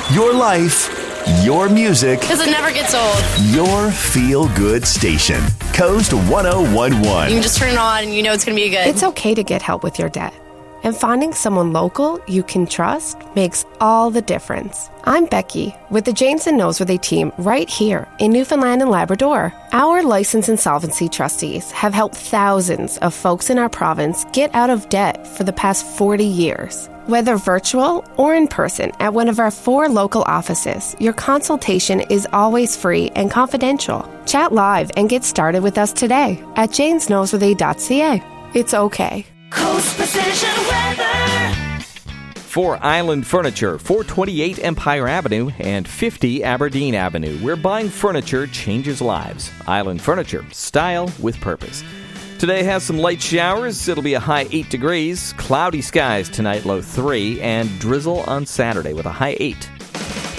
Your life, your music, Because it never gets old. your feel-good station. Coast You 1011. can just turn it on and you know it's going to be good. It's okay to get help with your debt. And finding someone local you can trust makes all the difference. I'm Becky with the Janes and Noseworthy team right here in Newfoundland and Labrador. Our licensed insolvency trustees have helped thousands of folks in our province get out of debt for the past 40 years. Whether virtual or in person at one of our 4 local offices, your consultation is always free and confidential. Chat live and get started with us today at janesnoseworthy.ca. It's okay. Coast Precision Weather. For Island Furniture, 428 Empire Avenue and 50 Aberdeen Avenue, where buying furniture changes lives. Island Furniture, style with purpose. Today has some light showers. It'll be a high 8 degrees. Cloudy skies tonight, low 3, and drizzle on Saturday with a high 8.